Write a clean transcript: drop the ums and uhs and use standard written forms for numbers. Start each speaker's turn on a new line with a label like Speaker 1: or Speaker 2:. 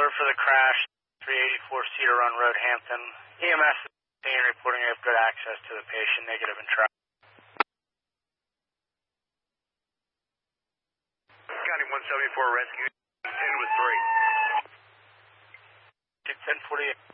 Speaker 1: report for the crash, 384 Cedar Run Road, Hampton. EMS is reporting you have good access to the patient, negative in traffic.
Speaker 2: County 174 rescue, 10 with 3.
Speaker 1: 1048.